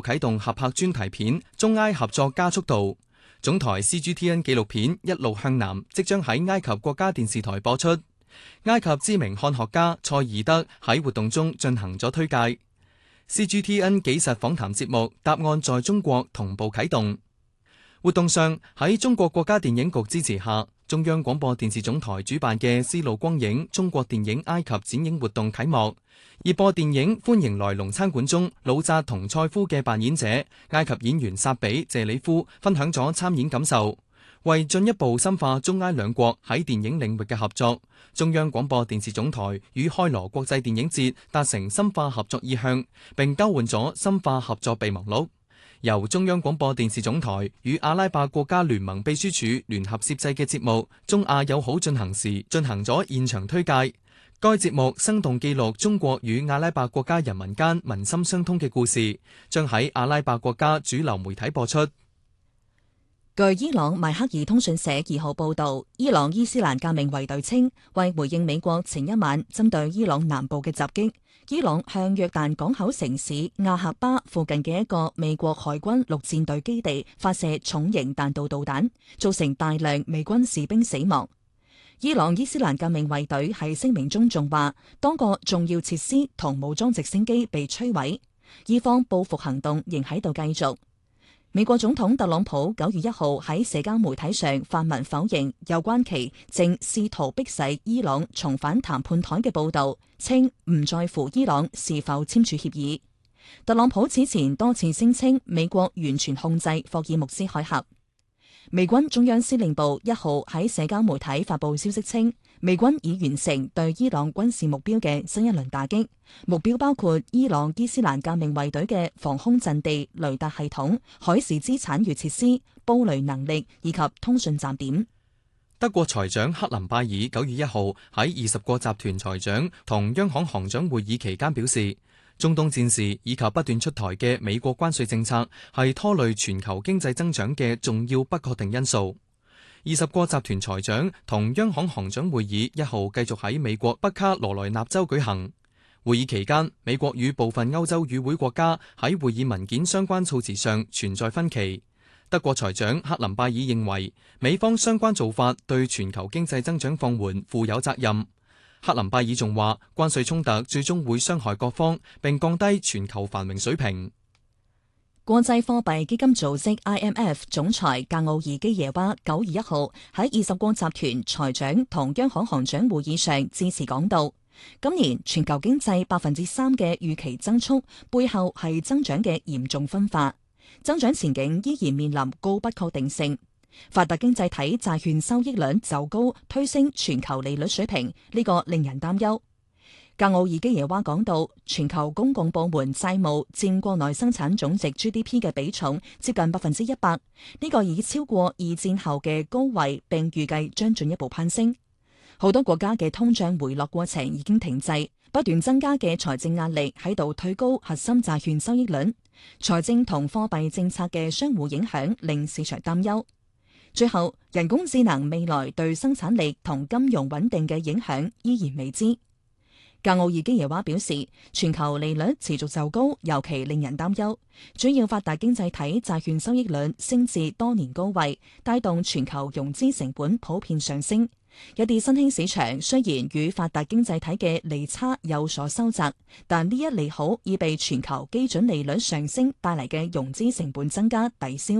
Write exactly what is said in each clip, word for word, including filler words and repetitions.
啟動合拍專題片《中埃合作加速度》。總台 C G T N 紀錄片《一路向南》即將喺埃及國家電視台播出。埃及知名漢學家塞爾德喺活動中進行咗推介。C G T N 紀實訪談節目《答案在中國》同步啟動。活動上喺中國國家電影局支持下，中央廣播電視總台主辦嘅絲路光影中國電影埃及展映活動啟幕。熱播電影《歡迎來龍餐館》中魯扎同塞夫嘅扮演者埃及演員薩比謝里夫分享咗參演感受。為進一步深化中埃兩國喺電影領域嘅合作，中央廣播電視總台與開羅國際電影節達成深化合作意向，並交換咗深化合作備忘錄。由中央廣播電視總台與阿拉伯國家聯盟秘書處聯合攝製嘅節目《中亞友好進行時》進行咗現場推介。該節目生動記錄中國與阿拉伯國家人民間民心相通嘅故事，將喺阿拉伯國家主流媒體播出。 據伊朗邁克爾通訊社二號報導，伊朗伊斯蘭革命衛隊稱，為回應美國前一晚針對伊朗南部嘅襲擊，伊朗向約旦港口城市亞喀巴附近嘅一個美國海軍陸戰隊基地發射重型彈道導彈，造成大量美軍士兵死亡。伊朗伊斯蘭革命衛隊喺聲明中仲話，多個重要設施同武裝直升機被摧毀，伊方報復行動仍喺度繼續。美國總統特朗普九月一號喺社交媒體上發文否認有關其正試圖迫使伊朗重返談判台嘅報道，稱唔在乎伊朗是否簽署協議。特朗普此前多次聲稱美國完全控制霍爾木茲海峽。美軍中央司令部一號喺社交媒體發布消息稱，美軍已完成對伊朗軍事目標嘅新一輪打擊，目標包括伊朗伊斯蘭革命衛隊嘅防空陣地、雷達系統、海事資產與設施、布雷能力以及通訊站點。 德國財長克林拜爾九月一號喺二十國集團財長同央行行長會議期間表示，中東戰事以及不斷出台嘅美國關稅政策係拖累全球經濟增長嘅重要不確定因素。二十國集團財長同央行行長會議一號繼續喺美國北卡羅來納州舉行。會議期間，美國與部分歐洲與會國家喺會議文件相關措辭上存在分歧。德國財長克林拜爾認為，美方相關做法對全球經濟增長放緩負有責任。克林拜爾仲話，關稅衝突最終會傷害各方，並降低全球繁榮水平。 國際貨幣基金組織 I M F 總裁格奧爾基耶娃九月一號喺二十國集團財長同央行行長會議上致辭講道，今年全球經濟百分之三嘅預期增速背後係增長嘅嚴重分化，增長前景依然面臨高不確定性。發達經濟體債券收益率走高，推升全球利率水平，呢個令人擔憂。格奧爾基耶娃講到，全球公共部門債務佔國內生產總值 G D P 嘅比重接近百分之一百，呢個已超過二戰後嘅高位，並預計將進一步攀升。好多國家嘅通脹回落過程已經停滯，不斷增加嘅財政壓力喺度推高核心債券收益率，財政同貨幣政策嘅相互影響令市場擔憂。最後，人工智能未來對生產力同金融穩定嘅影響依然未知。格奧爾基耶娃表示，全球利率持續走高，尤其令人擔憂。主要發達經濟體債券收益率升至多年高位，帶動全球融資成本普遍上升。一啲新興市場雖然與發達經濟體嘅利差有所收窄，但呢一利好已被全球基準利率上升帶嚟嘅融資成本增加抵消。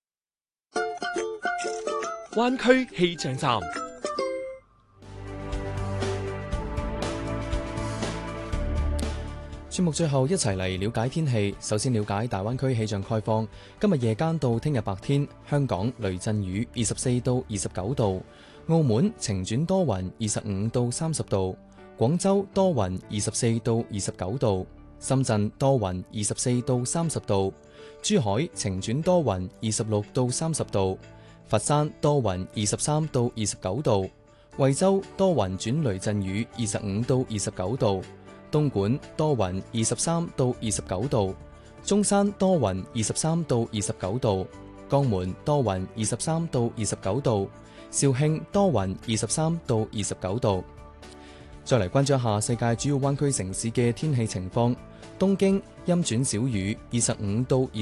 灣區氣象站， 節目最後一齊嚟了解天氣。首先了解大灣區氣象概況。今日夜間到聽日白天，香港雷陣雨，二十四到二十九度；澳門晴轉多雲，二十五到三十度；廣州多雲，二十四到二十九度；深圳多雲，二十四到三十度；珠海晴轉多雲，二十六到三十度；佛山多雲，二十三到二十九度；惠州多雲轉雷陣雨，二十五到二十九度；東莞多雲，二十三到二十九度；中山多雲，二十三到二十九度；江門多雲，二十三到二十九度；肇慶多雲，二十三到二十九度。再嚟關注一下世界主要灣區城市嘅天氣情況。東京陰轉小雨，二十五到二